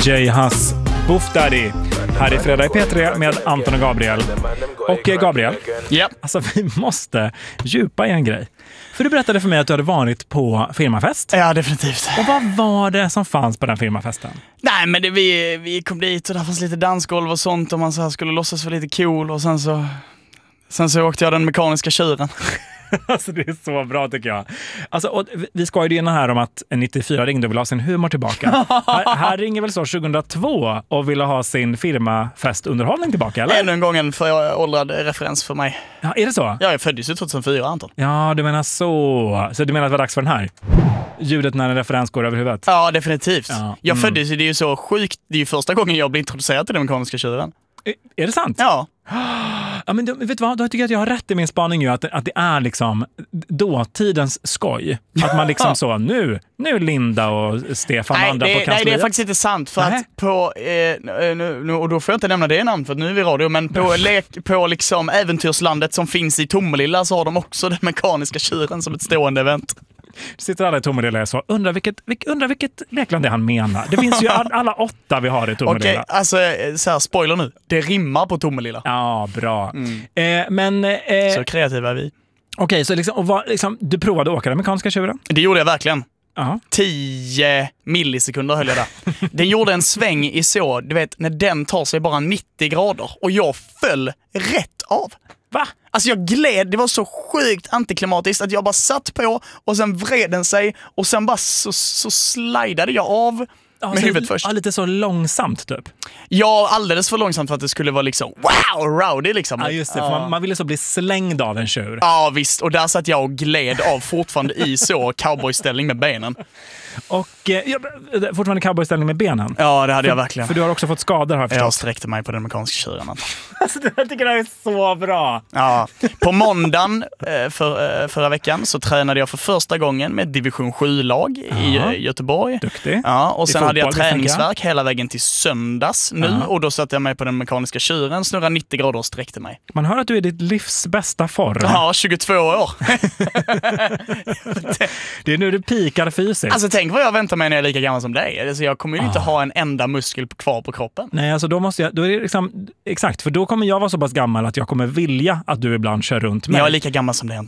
DJ Hass, Buff Daddy. Här är Fredag i P3 med Anton och Gabriel. Och Gabriel, alltså vi måste djupa i en grej. För du berättade för mig att du hade varit på firmafest. Ja, definitivt. Och vad var det som fanns på den firmafesten? Nej, men vi kom dit och där fanns lite dansgolv och sånt och man så här skulle låtsas vara lite cool och sen så åkte jag den mekaniska tjuren. Alltså det är så bra tycker jag. Alltså, och vi skojade ju här om att 94 ringde och ville ha sin humor tillbaka. här ringer väl så 2002 och ville ha sin firmafestunderhållning tillbaka, eller? Ännu en gång en föråldrad referens för mig. Ja, är det så? Ja, jag föddes ju 2004, Anton. Ja, du menar så. Så du menar att det var dags för den här? Ljudet när en referens går över huvudet? Ja, definitivt. Ja. Jag föddes ju, det är ju så sjukt. Det är ju första gången jag blir introducerad till den mekaniska tjuren. Är det sant? Ja. Ja, men vet du vad? Då tycker jag att jag har rätt i min spaning ju att det är liksom dåtidens skoj. Att man liksom så, nu Linda och Stefan och andra på kansliet. Nej, det är faktiskt inte sant. För att på, nu, och då får jag inte nämna det namn för att nu är vi radio, men på liksom äventyrslandet som finns i Tomelilla så har de också den mekaniska tjuren som ett stående event. Sitter alla i Tomelilla och så, undrar vilket lekland det han menar. Det finns ju alla 8 vi har i Tomelilla. Okej, alltså så här, spoiler nu. Det rimmar på Tomelilla. Ja, bra. Så kreativa är vi. Okej, så du provade att åka den mekaniska tjuren? Det gjorde jag verkligen. 10 millisekunder höll jag där. Den gjorde en sväng i så, du vet, när den tar sig bara 90 grader och jag föll rätt av. Va? Alltså jag gled, det var så sjukt antiklimatiskt att jag bara satt på och sen vred den sig och sen bara så slidade jag av med huvudet först. Ja, lite så långsamt typ. Ja, alldeles för långsamt för att det skulle vara liksom wow, rowdy liksom. Ja, just det, för man ville så bli slängd av en tjur. Ja, visst. Och där satt jag och gled av fortfarande i så cowboyställning med benen. Och fortfarande cowboyställning med benen? Ja, det hade jag verkligen. För du har också fått skador, har jag förstått. Jag sträckte mig på den mekaniska tjuren. Alltså, jag tycker det här är så bra. Ja. På måndagen förra veckan så tränade jag för första gången med division 7-lag i Göteborg. Duktig. Ja, och sen hade jag fotboll, träningsverk hela vägen till söndags nu. Och då satte jag mig på den mekaniska tjuren, snurrade 90 grader och sträckte mig. Man hör att du är i ditt livs bästa form. Ja, 22 år. Det är nu du pikar fysiskt. Alltså tänk vad jag väntar mig när jag är lika gammal som dig. Alltså, jag kommer ju inte ha en enda muskel kvar på kroppen. Nej, alltså då är det liksom, exakt, för då kommer jag vara så pass gammal att jag kommer vilja att du ibland kör runt mig. Jag är lika gammal som dig.